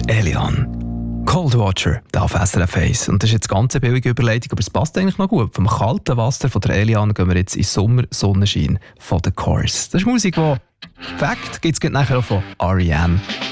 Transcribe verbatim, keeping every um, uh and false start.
Elian. Cold Water, da auf S R F eins. Und das ist jetzt eine ganz billige Überleitung, aber es passt eigentlich noch gut. Vom kalten Wasser von der Elian gehen wir jetzt in Sommer-Sonnenschein von The Course. Das ist Musik, die Fact gibt es nachher auch von R E M.